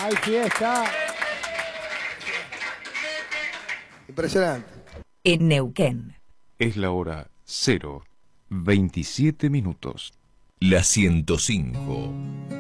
Hay fiesta. Impresionante. En Neuquén. Es la hora 0:27. La 105.